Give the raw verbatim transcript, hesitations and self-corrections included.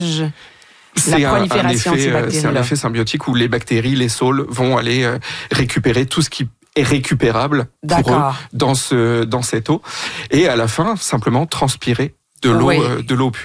C'est un, un, effet, c'est un là. effet symbiotique où les bactéries, les saules vont aller euh, récupérer tout ce qui est récupérable pour eux dans, ce, dans cette eau et à la fin simplement transpirer de l'eau, oui. euh, de l'eau pure.